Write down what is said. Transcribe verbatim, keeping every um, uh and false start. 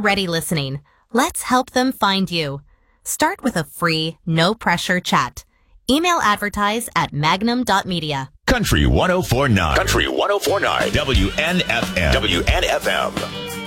already listening. Let's help them find you. Start with a free, no-pressure chat. Email advertise at magnum dot media. Country one oh four point nine. Country one oh four point nine. W N F M. W N F M.